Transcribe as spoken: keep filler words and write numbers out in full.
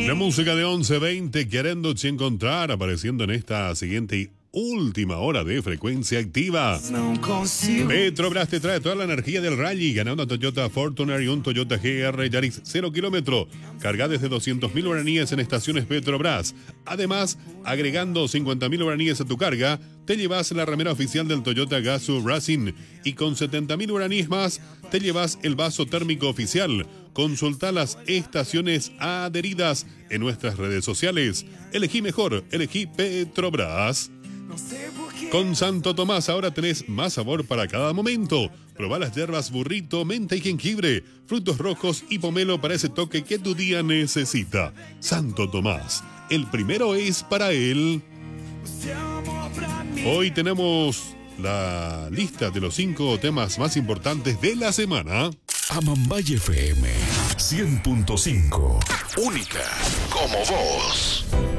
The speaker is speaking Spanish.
La música de once veinte, queriéndote encontrar, apareciendo en esta siguiente y última hora de Frecuencia Activa. Petrobras te trae toda la energía del rally, ganando a Toyota Fortuner y un Toyota G R Yaris cero kilómetro, carga desde doscientos mil guaraníes en estaciones Petrobras. Además, agregando cincuenta mil guaraníes a tu carga, te llevas la remera oficial del Toyota Gazoo Racing, y con setenta mil guaraníes más, te llevas el vaso térmico oficial. Consulta las estaciones adheridas en nuestras redes sociales. Elegí mejor, elegí Petrobras. Con Santo Tomás ahora tenés más sabor para cada momento. Probá las hierbas burrito, menta y jengibre, frutos rojos y pomelo para ese toque que tu día necesita. Santo Tomás, el primero es para él. Hoy tenemos la lista de los cinco temas más importantes de la semana. Amambay F M cien punto cinco, única como vos.